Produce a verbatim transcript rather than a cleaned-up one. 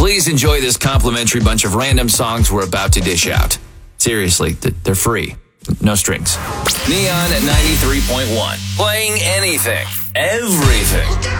Please enjoy this complimentary bunch of random songs we're about to dish out. Seriously, th- they're free. No strings. Neon at ninety-three point one. Playing anything, everything.